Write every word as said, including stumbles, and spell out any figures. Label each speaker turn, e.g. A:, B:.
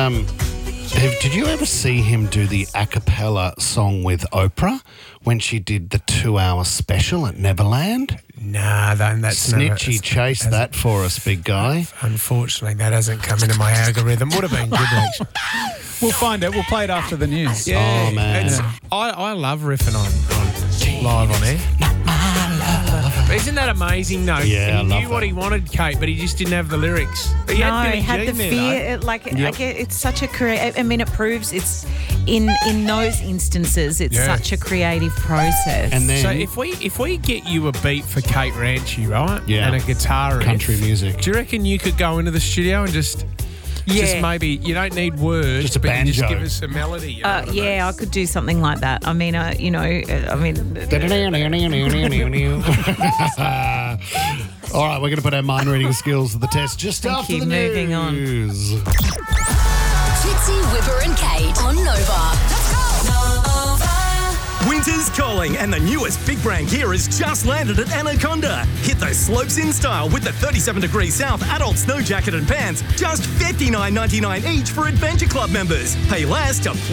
A: Um, have, did you ever see him do the a cappella song with Oprah when she did the two-hour special at Neverland?
B: Nah, then that's never,
A: Snitchy chased that for us, big guy.
B: Unfortunately, that hasn't come into my algorithm. Would have been good, actually.
C: We'll find it. We'll play it after the news.
B: Yeah,
A: Oh, man.
B: it's- I, I love riffing on, on live on air. But isn't that amazing, though?
A: Yeah,
B: and he
A: I love
B: knew what
A: that.
B: he wanted, Kate, but he just didn't have the lyrics. But he
D: No,
B: had,
D: he
B: Billie
D: had
B: Jean
D: the
B: there,
D: fear.
B: though.
D: It, like,
A: Yep.
D: like it, it's such a creative. I mean, it proves it's in in those instances. It's
B: Yeah.
D: such a creative process.
A: And then
B: So if we if we get you a beat for Kate Ranchi, right?
A: Yeah.
B: And a guitar riff,
A: country music.
B: do you reckon you could go into the studio and just, just
D: Yeah.
B: maybe, you don't need words,
A: Just a
B: but you just
A: banjo.
B: give us a melody. You know
D: Uh,
B: what I mean?
D: yeah, I could do something like that. I mean, uh, you know, uh, I mean,
A: All right, we're going to put our mind reading skills to the test just
D: Thank
A: after
D: you.
A: the
D: Moving on.
A: news.
E: Fitzy, Whipper and Kate on Nova.
F: Winter's calling, and the newest big brand gear has just landed at Anaconda. Hit those slopes in style with the thirty-seven degree south adult snow jacket and pants, just fifty-nine ninety-nine each for Adventure Club members. Pay less to